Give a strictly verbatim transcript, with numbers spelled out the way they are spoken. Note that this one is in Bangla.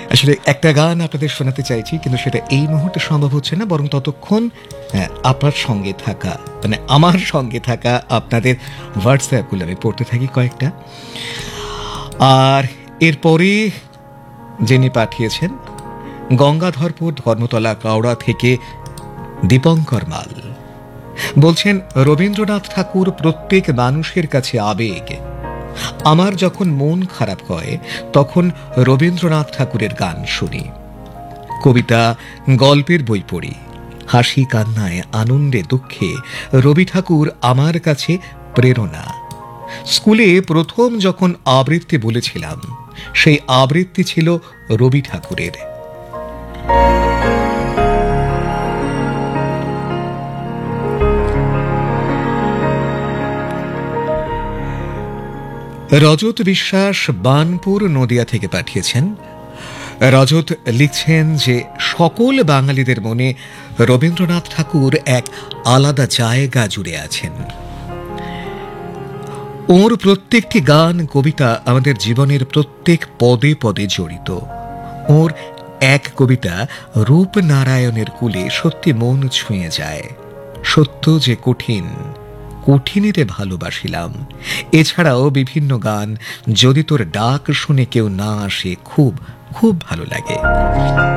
আসলে একটা গান আপনাদের শোনাতে চাইছি, কিন্তু সেটা এই মুহূর্তে সম্ভব হচ্ছে না, বরং ততক্ষণ হ্যাঁ, আপনার সঙ্গে থাকা মানে আমার সঙ্গে থাকা আপনাদের হোয়াটসঅ্যাপগুলো আমি পড়তে থাকি কয়েকটা। আর এরপরে যিনি পাঠিয়েছেন গঙ্গাধরপুর ধর্মতলা কাওড়া থেকে দীপঙ্কর মাল বলছেন, রবীন্দ্রনাথ ঠাকুর প্রত্যেক মানুষের কাছে আবেগ। আমার যখন মন খারাপ হয় তখন রবীন্দ্রনাথ ঠাকুরের গান শুনি, কবিতা গল্পের বই পড়ি, হাসি কান্নায় আনন্দে দুঃখে রবি ঠাকুর আমার কাছে প্রেরণা। স্কুলে প্রথম যখন আবৃত্তি বলেছিলাম, সেই আবৃত্তি ছিল রবি ঠাকুরের। রজত বিশ্বাস বানপুর নদিয়া থেকে পাঠিয়েছেন। রজত লিখছেন যে সকল বাঙালিদের মনে রবীন্দ্রনাথ ঠাকুর এক আলাদা জায়গা জুড়ে আছেন। ওর প্রত্যেকটি গান কবিতা আমাদের জীবনের প্রত্যেক পদে পদে জড়িত। ওর এক কবিতা রূপনারায়ণের কুলে সত্যি মন ছুঁয়ে যায়। সত্য যে কঠিন, কঠিনেতে ভালোবাসিলাম। এছাড়াও বিভিন্ন গান, যদি তোর ডাক শুনে কেউ না আসে, খুব খুব ভালো লাগে।